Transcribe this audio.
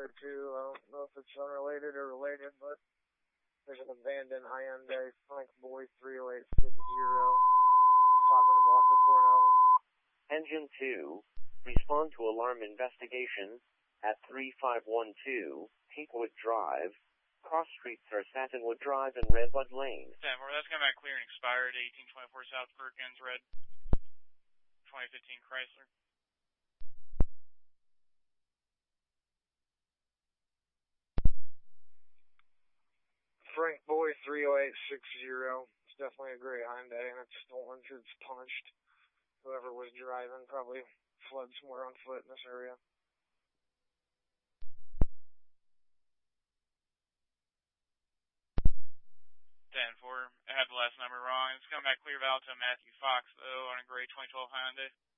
there too. I don't know if it's unrelated or related, but there's an abandoned Hyundai Frank Boy 30860, 500 block of Cornell. Engine 2, respond to alarm investigation at 3512 Pinkwood Drive. Cross streets are Satinwood Drive and Redwood Lane. 10-4, that's coming back clear and expired, 1824 South Perkins, red, 2015 Chrysler. Frank Boy 30860. It's definitely a gray Hyundai, and it's stolen because it's punched. Whoever was driving probably fled somewhere on foot in this area. 10-4, I had the last number wrong. It's coming back clear valid to Matthew Fox, though, on a gray 2012 Hyundai.